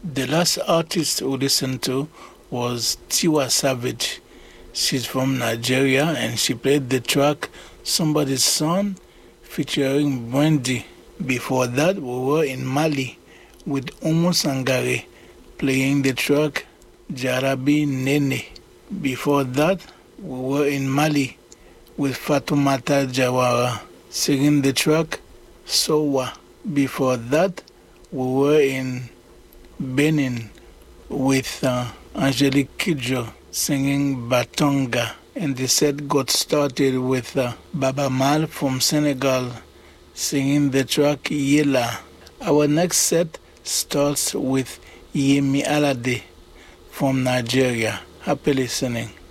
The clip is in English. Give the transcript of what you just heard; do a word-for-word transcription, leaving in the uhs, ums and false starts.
The last artist we listened to was Tiwa Savage. She's from Nigeria and she played the track Somebody's Son featuring Brandy. Before that, we were in Mali with Oumou Sangaré playing the track Jarabi Nene. Before that, we were in Mali with Fatoumata Jawara singing the track Sowa. Before that, we were in Benin with uh, Angelique Kidjo singing Batonga. And the set got started with uh, Baba Mal from Senegal singing the track Yela. Our next set starts with Yemi Alade from Nigeria. Happy listening.